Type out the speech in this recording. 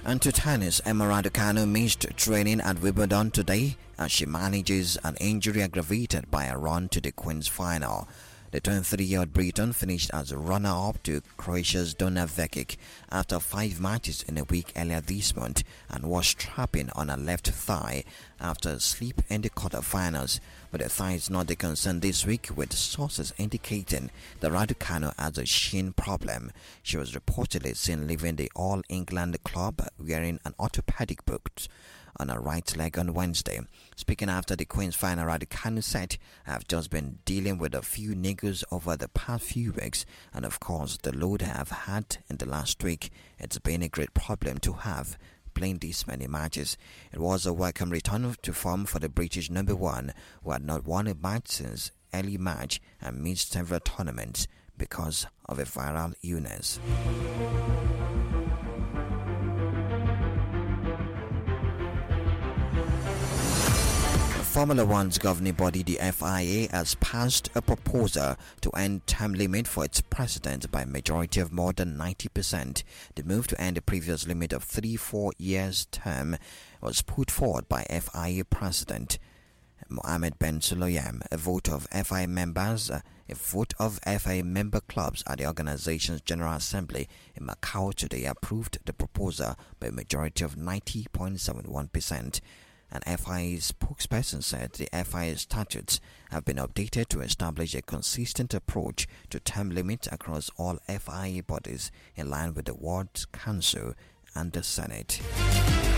And to tennis, Emma Raducanu missed training at Wimbledon today as she manages an injury aggravated by a run to the Queen's final. The 23-year-old Briton finished as a runner-up to Croatia's Dona Vekic after 5 matches in a week earlier this month and was strapping on her left thigh after a slip in the quarterfinals. But the thigh is not the concern this week, with sources indicating that Raducanu has a shin problem. She was reportedly seen leaving the All England club wearing an orthopedic boot on her right leg on Wednesday. Speaking after the Queen's final, Raducanu said, "I've just been dealing with a few niggles over the past few weeks, and of course the load I've had in the last week. It's been a great problem to have playing these many matches." It was a welcome return to form for the British number one, who had not won a match since early March and missed several tournaments because of a viral illness. Formula One's governing body, the FIA, has passed a proposal to end term limit for its president by a majority of more than 90%. The move to end the previous limit of 3-4 years term was put forward by FIA President Mohammed Ben Sulayem. A vote of FIA member clubs at the organization's General Assembly in Macau today approved the proposal by a majority of 90.71%. An FIA spokesperson said the FIA statutes have been updated to establish a consistent approach to term limits across all FIA bodies in line with the World Council and the Senate.